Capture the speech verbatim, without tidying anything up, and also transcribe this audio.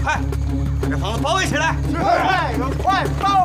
快，把这房子包围起来！ 是，快包